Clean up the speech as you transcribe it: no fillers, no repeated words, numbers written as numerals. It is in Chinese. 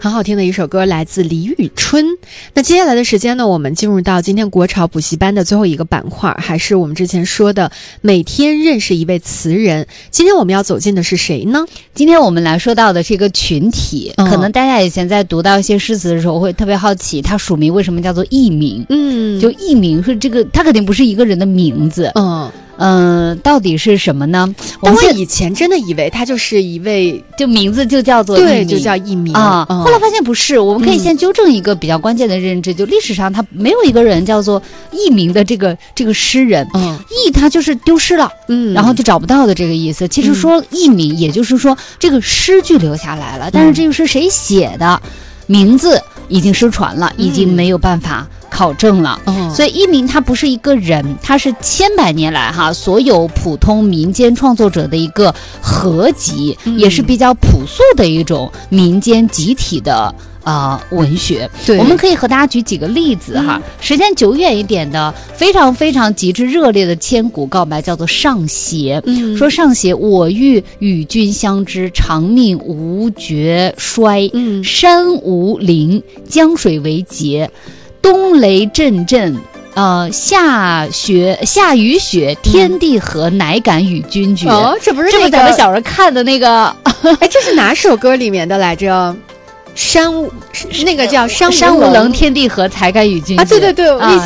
很好听的一首歌，来自李宇春。那接下来的时间呢，我们进入到今天国潮补习班的最后一个板块，还是我们之前说的每天认识一位词人。今天我们要走进的是谁呢？ 今天我们来说到的是一个群体，可能大家以前在读到一些诗词的时候会特别好奇，它署名为什么叫做佚名？就佚名是这个，它肯定不是一个人的名字。到底是什么呢？ 但我以前真的以为他就是一位， 就名字就叫做对，就叫佚名啊。后来发现不是，我们可以先纠正一个比较关键的认知，就历史上他没有一个人叫做佚名的这个诗人，佚他就是丢失了，然后就找不到的这个意思。其实说佚名，也就是说这个诗句留下来了，但是这个是谁写的，名字已经失传了，已经没有办法考证了。所以佚名它不是一个人，它是千百年来所有普通民间创作者的一个合集，也是比较朴素的一种民间集体的文学。我们可以和大家举几个例子时间久远一点的，非常非常极致热烈的千古告白叫做上邪。说上邪，我欲与君相知，长命无绝衰。山无陵，江水为竭，冬雷阵阵，下雨雪，天地合，乃敢与君绝。 这不是这么咱们小时候看的那个这是哪首歌里面的来着？那个叫山无棱，天地合，才敢与君绝。 对对对，